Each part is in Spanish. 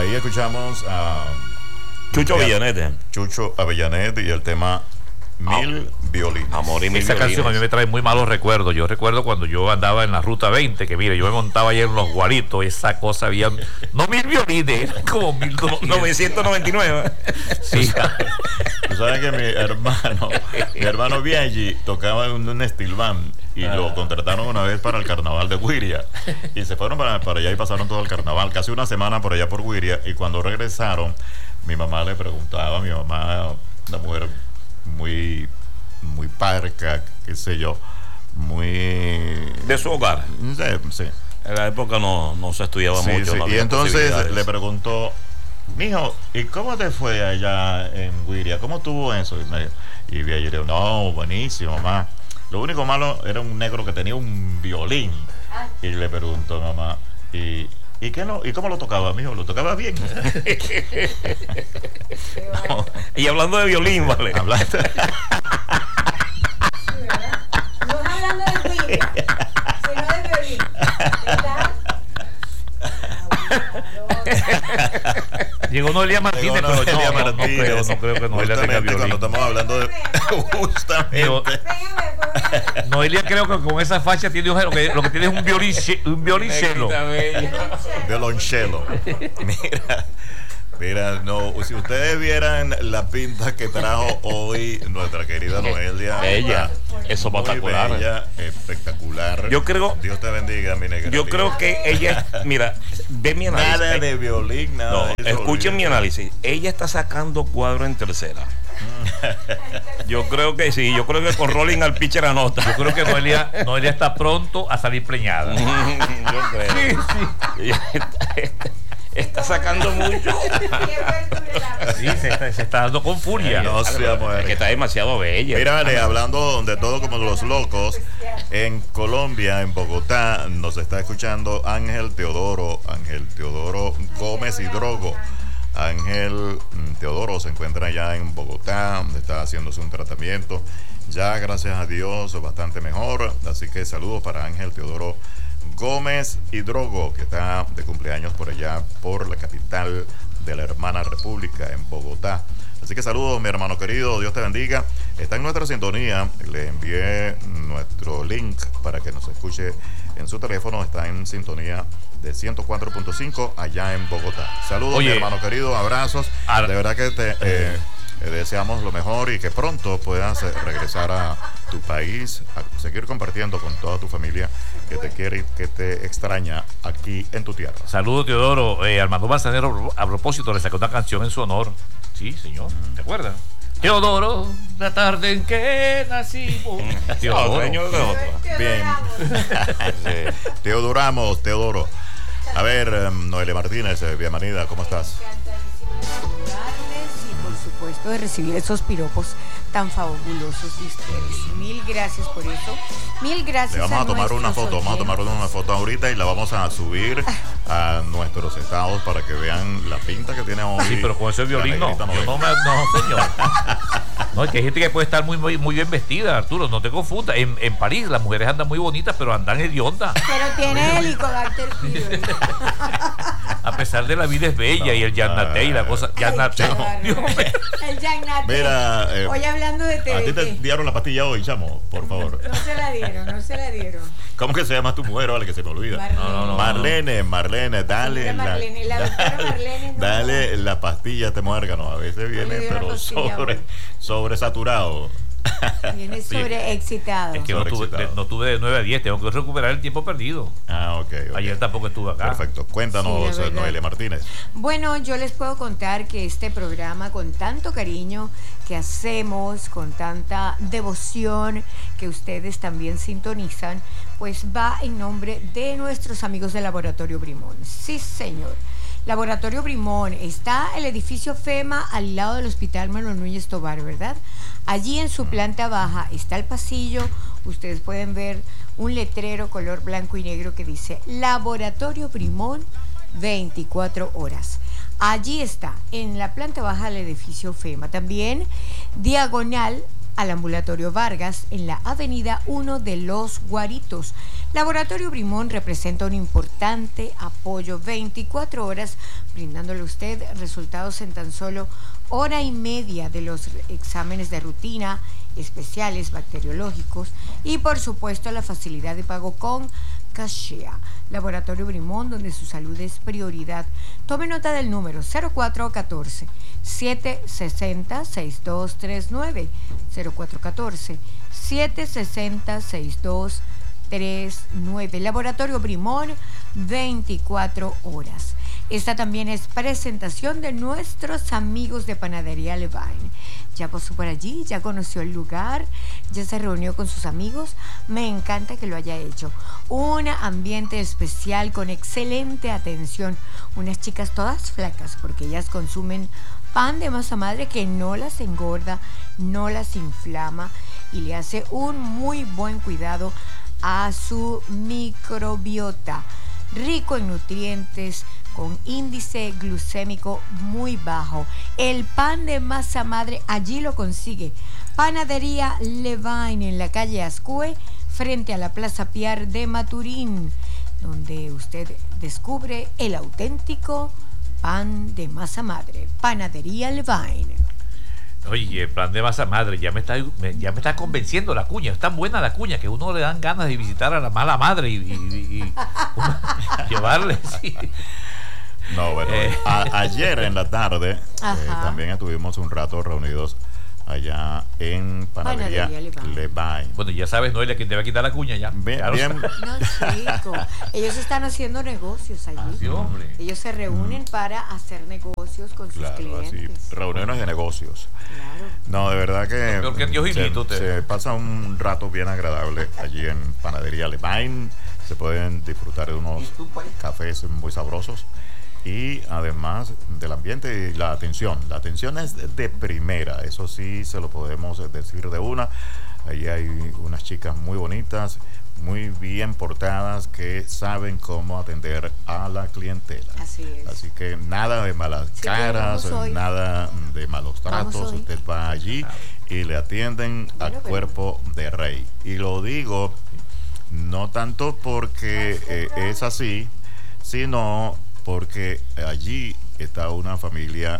ahí escuchamos a Chucho Avellanete. Chucho Avellanete y el tema Mil Violines. Amor y Mil Esa Violines. canción a mí me trae muy malos recuerdos. Yo recuerdo cuando yo andaba en la ruta 20, que mire, yo me montaba ahí en los guaritos, esa cosa había, no 1000 violines, eran como 999. Sí. Tú sabes que mi hermano Biaggi tocaba en un steel band y lo contrataron una vez para el carnaval de Guiria y se fueron para allá y pasaron todo el carnaval, casi una semana por allá por Guiria, y cuando regresaron mi mamá le preguntaba, mi mamá, una mujer muy parca, qué sé yo, muy De su hogar. sí. En la época no se estudiaba Sí, mucho. sí. no Y había entonces posibilidades. le preguntó, mijo, ¿y cómo te fue allá en Guiria? ¿Cómo estuvo eso? Y vi ayer, no, buenísimo, mamá. Lo único malo era un negro que tenía un violín. Y le preguntó, mamá, ¿y qué no? ¿Y cómo lo tocaba, mijo? ¿Lo tocaba bien? No, y hablando de violín, vale. Hablaste. No es hablando de Guiria, sino de violín. ¿Verdad? Llegó Noelia Martínez, Llegó pero Noelia no Martínez. creo que Noelia tenga Justamente violín. cuando estamos hablando de... Justamente. Noelia creo que con esa facha tiene lo que tiene es un violonchelo. Violonchelo. Mira, no, si ustedes vieran la pinta que trajo hoy nuestra querida Noelia. Bella, es muy espectacular. bella, espectacular. Yo creo- Dios te bendiga, mi negra. Yo creo que ella, mira, ve mi análisis. Nada de violín, nada No, de eso. escuchen mi análisis. Ella está sacando cuadro en tercera. Yo creo que sí, yo creo que con rolling al pitcher anota. Yo creo que Noelia está pronto a salir preñada. Yo creo. Sí. Está sacando mucho. Sí, se está dando con furia. No sea mujer. Es que está demasiado bella. Mira, vale, hablando de todo como los locos, en Colombia, en Bogotá, nos está escuchando Ángel Teodoro Gómez y Drogo. Ángel Teodoro se encuentra ya en Bogotá, está haciéndose un tratamiento, ya gracias a Dios bastante mejor, así que saludos para Ángel Teodoro Gómez y Drogo, que está de cumpleaños por allá, por la capital de la hermana república, en Bogotá. Así que saludos, mi hermano querido, Dios te bendiga. Está en nuestra sintonía, le envié nuestro link para que nos escuche en su teléfono, está en sintonía de 104.5 allá en Bogotá. Saludos, Oye, mi hermano querido, abrazos. De verdad que te deseamos lo mejor y que pronto puedas regresar a tu país, a seguir compartiendo con toda tu familia que te quiere y que te extraña aquí en tu tierra. Saludos, Teodoro. Armando Manzanero, a propósito, le sacó una canción en su honor. Sí, señor. ¿Te acuerdas? Teodoro, la tarde en que nacimos. Teodoro. Señor de otro. Bien. Teodoro. A ver, Noelia Martínez, bienvenida, ¿cómo estás? Saludarles y por supuesto de recibir esos piropos tan fabulosos de ustedes. Mil gracias por eso. Mil gracias. Le vamos a tomar una nuestros foto, vamos a tomar oyentes. una foto ahorita y la vamos a subir a nuestros estados para que vean la pinta que tiene hoy. Sí, pero con ese violín no. La negrita Yo Noelia. no, señor. No, es que hay gente que puede estar muy bien vestida, Arturo. No te confundas. En París las mujeres andan muy bonitas, pero andan hediondas. Pero tiene Helicobacter pylori. A pesar de la vida es bella y el Yarnate y la cosa. Yarnate. Dios mío. El Yarnate. Mira, Hoy hablando de a ti te TVT. dieron la pastilla hoy, chamo, por favor. No se la dieron. ¿Cómo que se llama tu mujer? Vale, que se me olvida. Marlene. Marlene, dale Señora Marlene, la doctora Marlene, no. dale la pastilla a este muérgano. A veces viene, dio la pero pastilla hoy. sobresaturado. Viene sobreexcitado. Es que no tuve de 9 a 10, tengo que recuperar el tiempo perdido. Ah, ok. Ayer tampoco estuve acá. Perfecto. Cuéntanos, Sí, la verdad. Noelia Martínez. Bueno, yo les puedo contar que este programa, con tanto cariño que hacemos, con tanta devoción que ustedes también sintonizan, pues va en nombre de nuestros amigos del Laboratorio Brimón. Sí, señor. Laboratorio Brimón, está el edificio FEMA al lado del Hospital Manuel Núñez Tobar, ¿verdad? Allí en su planta baja está el pasillo, ustedes pueden ver un letrero color blanco y negro que dice Laboratorio Brimón 24 horas. Allí está, en la planta baja del edificio FEMA. También diagonal al Ambulatorio Vargas en la Avenida 1 de Los Guaritos. Laboratorio Brimón representa un importante apoyo 24 horas, brindándole a usted resultados en tan solo hora y media de los exámenes de rutina, especiales, bacteriológicos y por supuesto la facilidad de pago con Cachea. Laboratorio Brimón, donde su salud es prioridad. Tome nota del número 0414 760 6239 0414 760 6239. Laboratorio Brimón, 24 horas. Esta también es presentación de nuestros amigos de Panadería Levine. Ya pasó por allí, ya conoció el lugar, ya se reunió con sus amigos. Me encanta que lo haya hecho. Un ambiente especial con excelente atención. Unas chicas todas flacas porque ellas consumen pan de masa madre que no las engorda, no las inflama y le hace un muy buen cuidado a su microbiota. Rico en nutrientes, con índice glucémico muy bajo. El pan de masa madre allí lo consigue. Panadería Levine en la calle Ascue, frente a la Plaza Piar de Maturín, donde usted descubre el auténtico pan de masa madre. Panadería Levine. Oye, el plan de masa madre ya me está convenciendo la cuña. Es tan buena la cuña que uno le dan ganas de visitar a la mala madre y llevarle. Sí. No, bueno, ayer en la tarde también estuvimos un rato reunidos allá en Panadería Levine. Bueno, ya sabes, Noelia, que te va a quitar la cuña ya. Bien. No, chico. Ellos están haciendo negocios allí. Sí, hombre. Ellos se reúnen para hacer negocios con sus clientes. Así, reuniones de negocios. Claro. No, de verdad que Peor que Dios se pasa un rato bien agradable allí en Panadería Levine. Se pueden disfrutar de unos cafés muy sabrosos. Y además del ambiente y la atención. La atención es de primera, eso sí se lo podemos decir de una. Allí hay unas chicas muy bonitas, muy bien portadas, que saben cómo atender a la clientela. Así es. Así que nada de malas caras, nada de malos tratos. Usted va allí y le atienden al cuerpo de rey. Y lo digo no tanto porque es así, sino porque allí está una familia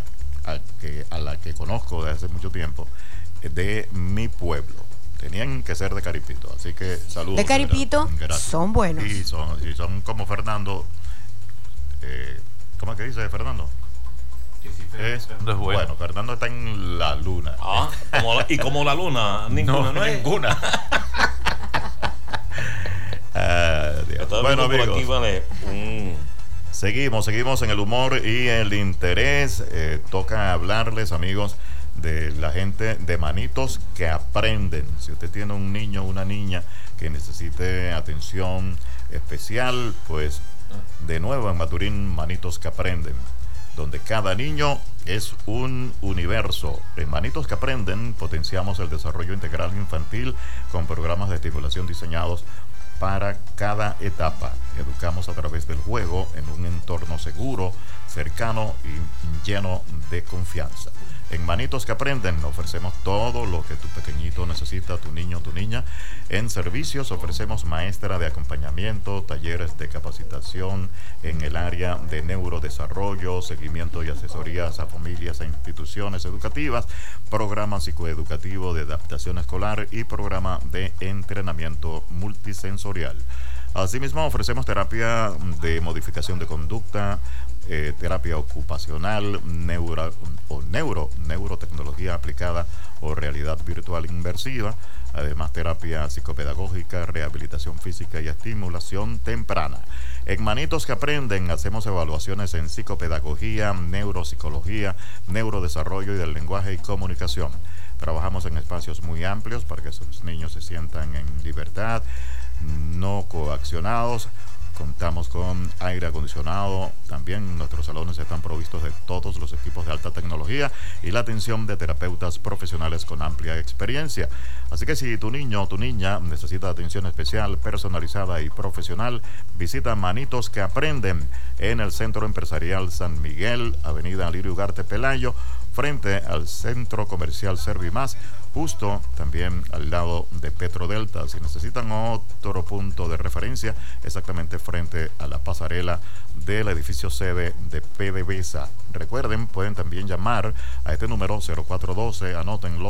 a la que conozco desde hace mucho tiempo, de mi pueblo. Tenían que ser de Caripito, así que saludos. De Caripito son buenos. Y son como Fernando. ¿Cómo es que dice Fernando? Es bueno, Fernando está en la luna. Y como la luna, ninguna. No, ninguna. Bueno, amigos. Por aquí vale Seguimos en el humor y el interés. Toca hablarles, amigos, de la gente de Manitos que Aprenden. Si usted tiene un niño o una niña que necesite atención especial, pues de nuevo en Maturín, Manitos que Aprenden, donde cada niño es un universo. En Manitos que Aprenden potenciamos el desarrollo integral infantil con programas de estimulación diseñados para cada etapa. Educamos a través del juego en un entorno seguro, cercano y lleno de confianza. En Manitos que Aprenden ofrecemos todo lo que tu pequeñito necesita, tu niño o tu niña. En servicios ofrecemos maestra de acompañamiento, talleres de capacitación en el área de neurodesarrollo, seguimiento y asesorías a familias e instituciones educativas, programa psicoeducativo de adaptación escolar y programa de entrenamiento multisensorial. Asimismo, ofrecemos terapia de modificación de conducta, terapia ocupacional, neurotecnología aplicada o realidad virtual inmersiva, además terapia psicopedagógica, rehabilitación física y estimulación temprana. En Manitos que Aprenden hacemos evaluaciones en psicopedagogía, neuropsicología, neurodesarrollo y del lenguaje y comunicación. Trabajamos en espacios muy amplios para que sus niños se sientan en libertad, no coaccionados. Contamos con aire acondicionado. También nuestros salones están provistos de todos los equipos de alta tecnología y la atención de terapeutas profesionales con amplia experiencia. Así que si tu niño o tu niña necesita atención especial, personalizada y profesional, visita Manitos que Aprenden en el Centro Empresarial San Miguel, Avenida Lirio Ugarte Pelayo, frente al centro comercial Servimás, justo también al lado de Petrodelta. Si necesitan otro punto de referencia, exactamente frente a la pasarela del edificio sede de PDVSA. Recuerden, pueden también llamar a este número 0412, anótenlo,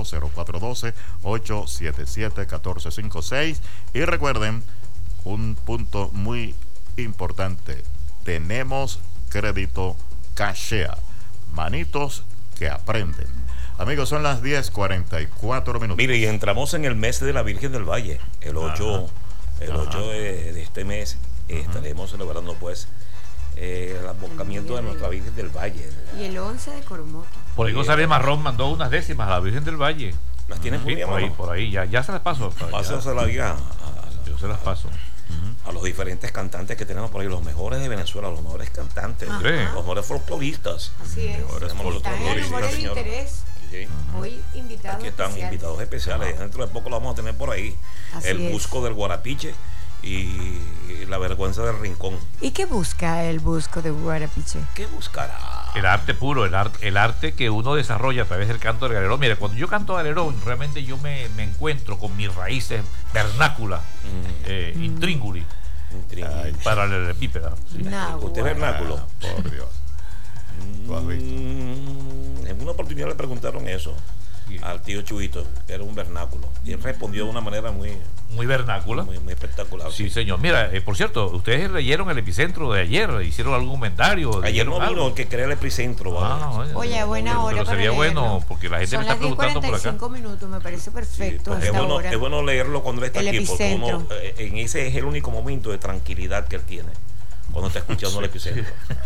0412-877-1456. Y recuerden, un punto muy importante, tenemos crédito Cachea, manitos que aprenden. Amigos, son las 10:44 minutos. Mire, y entramos en el mes de la Virgen del Valle. El 8 de este mes estaremos celebrando pues el abocamiento de nuestra Virgen del Valle. Y el 11 de Coromoto. Por ahí González Marrón mandó unas décimas a la Virgen del Valle. ¿Las tienes Sí, por ahí, ya se las paso. Pásasela ya. Yo se las paso. A los diferentes cantantes que tenemos por ahí, los mejores de Venezuela, los mejores cantantes, Ajá. los mejores folcloristas. Así es. Tenemos los Están en el mejor folcloristas, del señor. interés. Sí. Hoy invitados Aquí están especiales. invitados especiales. Dentro de poco lo vamos a tener por ahí. Así El es. Busco del Guarapiche y la Vergüenza del Rincón. ¿Y qué busca el Busco de Guarapiche? ¿Qué buscará? El arte puro, el arte que uno desarrolla a través del canto del galero. Mire, cuando yo canto galero, realmente yo me encuentro con mis raíces vernáculas, intrínguli, paralelepípedas. Sí. ¿Usted es vernáculo? Por Dios. ¿Tú has visto? En una oportunidad le preguntaron eso al tío Chuito, que era un vernáculo, y él respondió de una manera muy vernácula. Muy espectacular. Sí, señor. Mira, por cierto, ustedes leyeron el epicentro de ayer, hicieron algún comentario. Ayer no vino algo. el que crea el epicentro. ¿Vale? Oye, buena hora. Pero sería bueno, porque la gente Son me está preguntando por acá. 45 minutos, me parece perfecto. Sí, es bueno leerlo cuando él está el aquí, epicentro. porque en ese es el único momento de tranquilidad que él tiene. Cuando está escuchando el epicentro.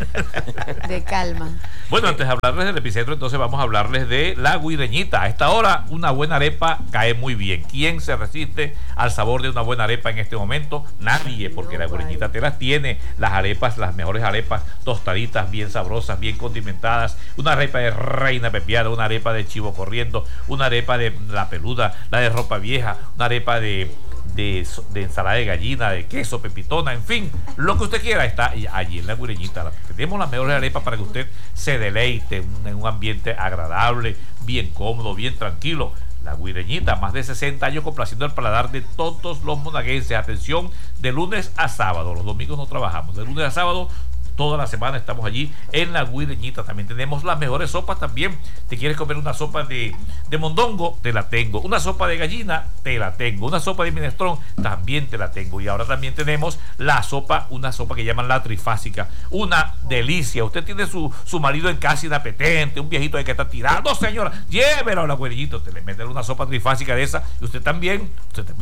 De calma. Bueno, antes de hablarles del epicentro, entonces vamos a hablarles de la guireñita. A esta hora, una buena arepa cae muy bien. ¿Quién se resiste al sabor de una buena arepa en este momento? Nadie, porque la guireñita te las tiene. Las arepas, las mejores arepas, tostaditas, bien sabrosas, bien condimentadas. Una arepa de reina pepiada, una arepa de chivo corriendo, una arepa de la peluda, la de ropa vieja, una arepa de ensalada de gallina, de queso, pepitona, en fin, lo que usted quiera está allí en la guireñita. Tenemos las mejores arepas para que usted se deleite en un ambiente agradable, bien cómodo, bien tranquilo. La guireñita, más de 60 años complaciendo el paladar de todos los monaguenses. Atención, de lunes a sábado, los domingos no trabajamos, de lunes a sábado toda la semana estamos allí en la guireñita. También tenemos las mejores sopas también. ¿Te quieres comer una sopa de mondongo? Te la tengo. Una sopa de gallina, te la tengo. Una sopa de minestrón, también te la tengo. Y ahora también tenemos una sopa que llaman la trifásica. Una delicia. Usted tiene su marido en casa inapetente, un viejito ahí que está tirado. No, señora, llévelo a la guireñita. Te le meten una sopa trifásica de esa. Y usted también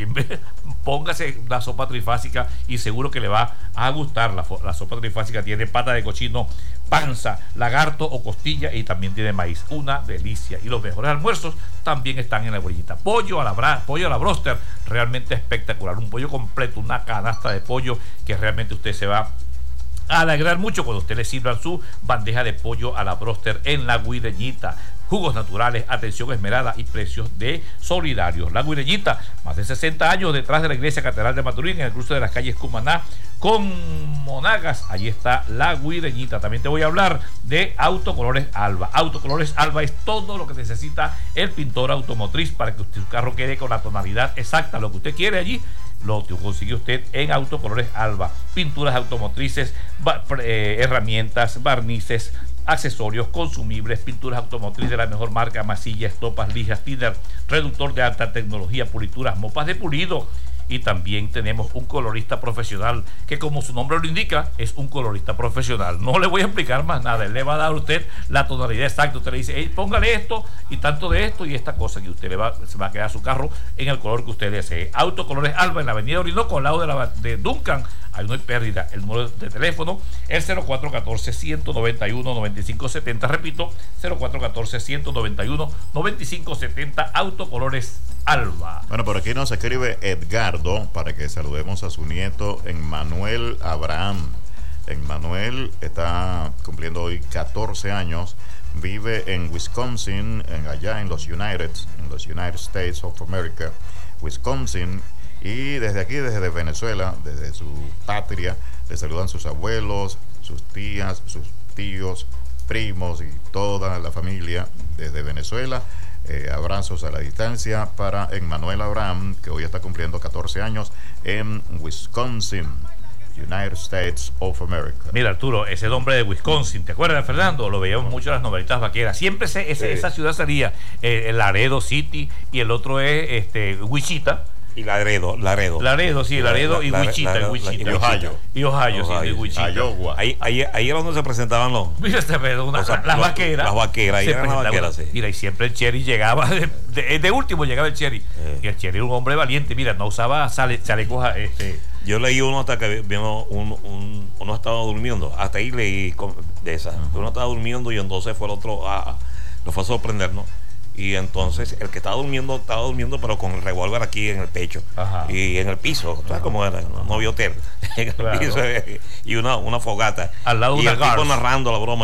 póngase una sopa trifásica y seguro que le va a gustar. La sopa trifásica tiene pata de cochino, panza, lagarto o costilla y también tiene maíz. Una delicia. Y los mejores almuerzos también están en la guireñita. Pollo a la broster, realmente espectacular. Un pollo completo, una canasta de pollo que realmente usted se va a alegrar mucho cuando usted le sirva su bandeja de pollo a la broster en la guireñita. Jugos naturales, atención esmerada y precios de solidarios. La guireñita, más de 60 años detrás de la iglesia catedral de Maturín, en el cruce de las calles Cumaná con Monagas. Allí está la guireñita. También te voy a hablar de Autocolores Alba. Autocolores Alba es todo lo que necesita el pintor automotriz para que su carro quede con la tonalidad exacta. Lo que usted quiere allí lo consigue usted en Autocolores Alba. Pinturas automotrices, herramientas, barnices, accesorios, consumibles, pinturas automotrices de la mejor marca, masillas, estopas, lijas, thinner, reductor de alta tecnología, pulituras, mopas de pulido. Y también tenemos un colorista profesional que, como su nombre lo indica, es un colorista profesional. No le voy a explicar más nada. Él le va a dar a usted la tonalidad exacta. Usted le dice, hey, póngale esto y tanto de esto y esta cosa, que usted se va a quedar su carro en el color que usted desee. Autocolores Alba en la avenida Orinoco, al lado de Duncan. Ahí no hay pérdida. El número de teléfono es 0414-191-9570. Repito, 0414-191-9570. Autocolores Alba. Bueno, por aquí nos escribe Edgardo para que saludemos a su nieto Emmanuel Abraham. Emmanuel está cumpliendo hoy 14 años. Vive en Wisconsin, allá en los United States of America, Wisconsin. Y desde aquí, desde Venezuela, desde su patria, le saludan sus abuelos, sus tías, sus tíos, primos y toda la familia desde Venezuela. Abrazos a la distancia para Emmanuel Abraham, que hoy está cumpliendo 14 años en Wisconsin, United States of America. Mira, Arturo, ese nombre de Wisconsin, ¿te acuerdas, Fernando? Lo veíamos mucho en las novelitas vaqueras. Siempre esa ciudad salía Laredo City, y el otro es Wichita. Y Laredo, sí, Laredo y Wichita. Y Ohio, sí, y Wichita. Iowa. Ahí era donde se presentaban los... Mira, las vaqueras. Las vaqueras, ahí eran las vaqueras, sí. Mira, y siempre el Cherry llegaba, de último llegaba el Cherry. Y el Cherry era un hombre valiente, mira, no usaba chalecos. Yo leí uno hasta que uno estaba durmiendo, hasta ahí leí de esa. Uno estaba durmiendo y entonces fue el otro, lo fue a sorprender, ¿no? Y entonces el que estaba durmiendo pero con el revólver aquí en el pecho. Ajá. Y en el piso, ¿sabes cómo era? No había hotel. En el piso, y una fogata al lado de una el tipo narrando la broma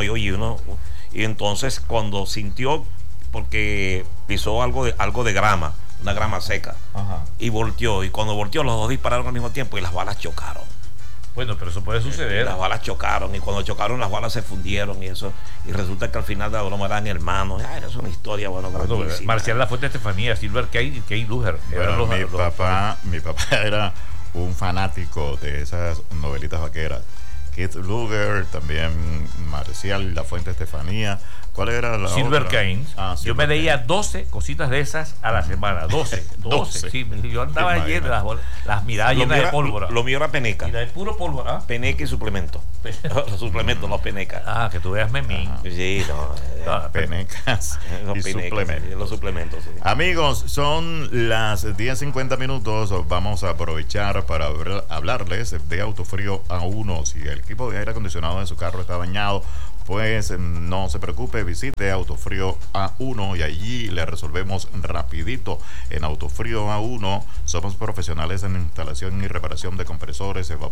y entonces cuando sintió, porque pisó algo de grama, una grama seca. Ajá. Y volteó, y cuando volteó los dos dispararon al mismo tiempo y las balas chocaron. Bueno, pero eso puede suceder. Las balas chocaron, y cuando chocaron las balas se fundieron y resulta que al final de la broma eran hermanos. Era una historia, grandísima. Marcial Lafuente Estefanía, Silver Kay Luger. Bueno, mi papá era un fanático de esas novelitas vaqueras. Keith Luger, también Marcial Lafuente Estefanía. ¿Cuál era la Silver otra? Kane. Yo me leía 12 cositas de esas a la semana. 12. Sí, yo andaba lleno de las miradas llenas de pólvora. Lo mío era peneca. Y la de puro pólvora. Peneca y suplemento. Los suplementos, los penecas. Que tú veas memín. Sí, penecas y suplementos. Los suplementos, sí. Amigos, son las 10:50 minutos. Vamos a aprovechar para hablarles de Autofrío A1. Si el equipo de aire acondicionado de su carro está dañado, pues no se preocupe, visite Autofrío A1 y allí le resolvemos rapidito. En Autofrío A1 somos profesionales en instalación y reparación de compresores,